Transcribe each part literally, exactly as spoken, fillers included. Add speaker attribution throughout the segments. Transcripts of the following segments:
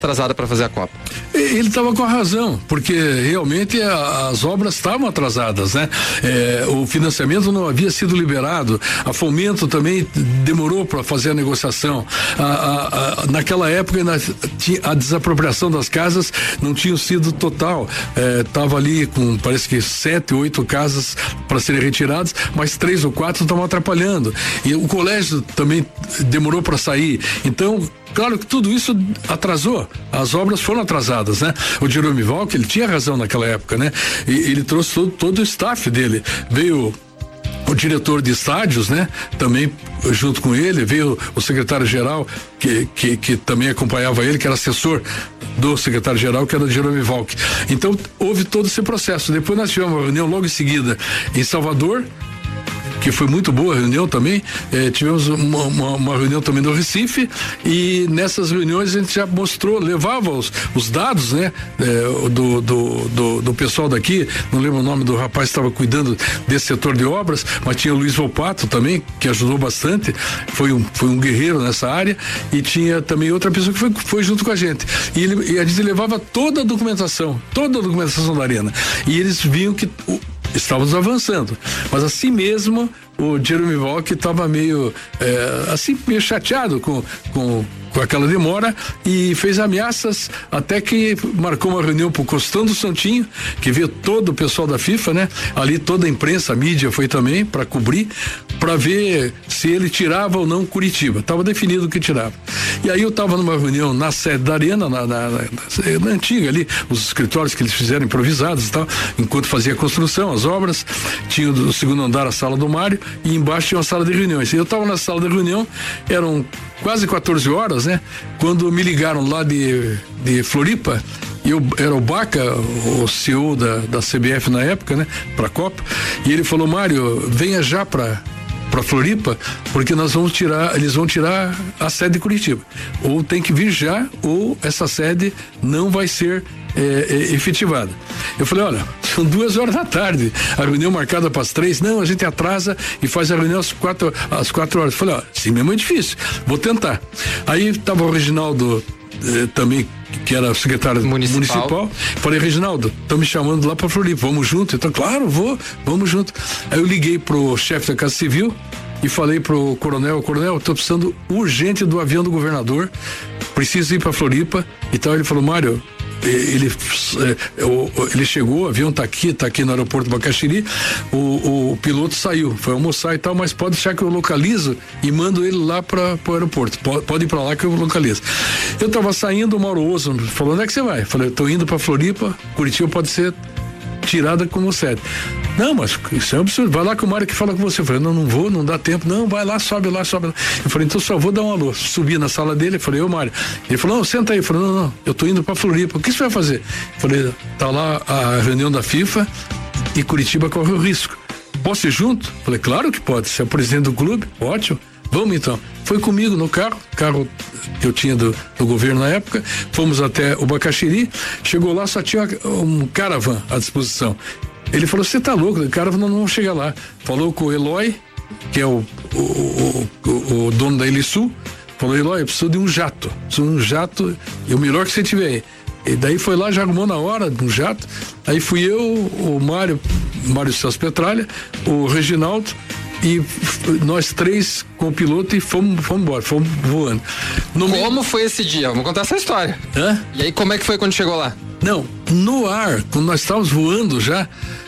Speaker 1: atrasada para fazer a Copa.
Speaker 2: Ele estava com a razão, porque realmente a, as obras estavam atrasadas, né? É, o financiamento não havia sido liberado, a Fomento também demorou para fazer a negociação. A, a, a, naquela época na, a desapropriação das casas não tinha sido total. Estava é, ali com parece que sete, oito casas para serem retiradas, mas três ou quatro estavam atrapalhando. E o colégio também demorou para sair. Então, claro que tudo isso atrasou, as obras foram atrasadas, né? O Jerome Valk, ele tinha razão naquela época, né? E ele trouxe todo, todo o staff dele, veio o diretor de estádios, né? Também junto com ele, veio o secretário-geral que, que, que também acompanhava ele, que era assessor do secretário-geral, que era o Jerome Valk. Então, houve todo esse processo. Depois nós tivemos uma reunião logo em seguida em Salvador, que foi muito boa a reunião também. Eh, tivemos uma, uma, uma reunião também no Recife, e nessas reuniões a gente já mostrou, levava os, os dados, né? Eh, do, do, do, do pessoal daqui, não lembro o nome do rapaz que estava cuidando desse setor de obras, mas tinha o Luiz Volpato também, que ajudou bastante, foi um, foi um guerreiro nessa área, e tinha também outra pessoa que foi, foi junto com a gente. E, ele, e a gente levava toda a documentação, toda a documentação da arena. E eles viam que o, estávamos avançando, mas assim mesmo o Jerome Valk estava meio é, assim meio chateado com, com com aquela demora, e fez ameaças, até que marcou uma reunião pro Costão do Santinho, que veio todo o pessoal da FIFA, né? Ali toda a imprensa, a mídia foi também para cobrir, para ver se ele tirava ou não Curitiba. Tava definido que tirava. E aí eu tava numa reunião na sede da Arena, na, na, na, na antiga ali, os escritórios que eles fizeram improvisados e tal, enquanto fazia a construção, as obras, tinha o segundo andar a sala do Mário, e embaixo tinha uma sala de reuniões. E eu tava na sala de reunião, eram quase quatorze horas, né? Quando me ligaram lá de, de Floripa, eu era o Baca, o C E O da, da C B F na época, né? Pra Copa, e ele falou: Mário, venha já pra para Floripa, porque nós vamos tirar, eles vão tirar a sede de Curitiba. Ou tem que vir já, ou essa sede não vai ser é, é, efetivada. Eu falei: olha, são duas horas da tarde, a reunião marcada para as três, não, a gente atrasa e faz a reunião às quatro, às quatro horas. Eu falei: ó, assim mesmo é difícil, vou tentar. Aí tava o Reginaldo eh, também, que era secretário municipal. municipal. Falei: Reginaldo, estão me chamando lá para Floripa, vamos junto? Então, claro, vou, vamos junto. Aí eu liguei pro chefe da Casa Civil e falei pro coronel: coronel, estou precisando urgente do avião do governador, preciso ir para Floripa. Então ele falou: Mário, ele, ele chegou, o avião tá aqui, tá aqui no aeroporto do Bacaxiri, o, o piloto saiu, foi almoçar e tal, mas pode deixar que eu localizo e mando ele lá para o aeroporto, pode, pode ir para lá que eu localizo. Eu tava saindo, o Mauro Oso falou: onde é que você vai? Falei: eu tô indo para Floripa, Curitiba pode ser tirada como sede. Não, mas isso é um absurdo, vai lá que o Mário que fala com você. Eu falei: não, não vou, não dá tempo. Não, vai lá, sobe lá, sobe lá. Eu falei: então só vou dar um alô. Subi na sala dele, eu falei: ô Mário. Ele falou: não, senta aí. Eu falei: não, não, eu tô indo pra Floripa, o que você vai fazer? Eu falei: tá lá a reunião da FIFA e Curitiba corre o risco. Posso ir junto? Eu falei: claro que pode, você é o presidente do clube, ótimo. Vamos então. Foi comigo no carro, carro que eu tinha do, do governo na época, fomos até o Bacaxiri, chegou lá, só tinha um caravan à disposição. Ele falou: você tá louco, o caravan não, não chega lá. Falou com o Eloy, que é o, o, o, o, o dono da Elisul, falou: Eloy, eu preciso de um jato, preciso de um jato, e o melhor que você tiver aí. E daí foi lá, já arrumou na hora um jato. Aí fui eu, o Mário, Mário Celso Petralha, o Reginaldo, e nós três com o piloto, e fomos, fomos embora, fomos voando.
Speaker 1: No como meio... foi esse dia? Vamos contar essa história.
Speaker 2: Hã?
Speaker 1: E aí, como é que foi quando chegou lá?
Speaker 2: Não, no ar, quando nós estávamos voando já,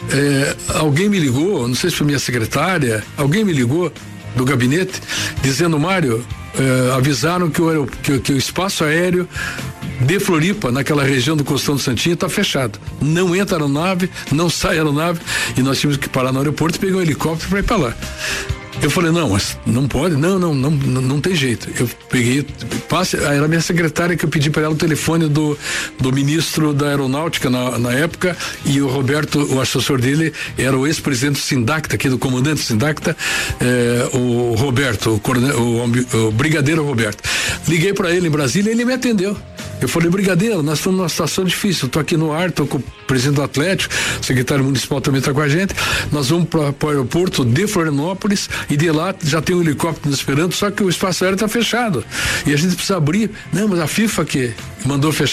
Speaker 2: é, alguém me ligou, não sei se foi minha secretária, alguém me ligou do gabinete, dizendo: Mário, é, avisaram que o, que, que o espaço aéreo de Floripa, naquela região do Costão do Santinho, está fechado. Não entra aeronave, não sai aeronave, e nós tínhamos que parar no aeroporto e pegar um helicóptero para ir para lá. Eu falei: não, mas não pode, não, não, não, não, não tem jeito. Eu peguei, passe, era a minha secretária que eu pedi para ela o telefone do, do ministro da Aeronáutica na, na época, e o Roberto, o assessor dele, era o ex-presidente do Sindacta, aqui do comandante do Sindacta, eh, o Roberto, o, coronel, o, o brigadeiro Roberto. Liguei para ele em Brasília e ele me atendeu. Eu falei: brigadeiro, nós estamos numa situação difícil, estou aqui no ar, estou com o presidente do Atlético, o secretário municipal também está com a gente, nós vamos para o aeroporto de Florianópolis e de lá já tem um helicóptero nos esperando, só que o espaço aéreo está fechado. E a gente precisa abrir. Não, mas a FIFA que mandou fechar